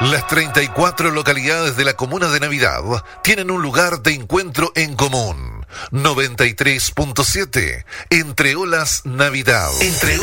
Las 34 localidades de la comuna de Navidad tienen un lugar de encuentro en común. 93.7 Entre Olas Navidad.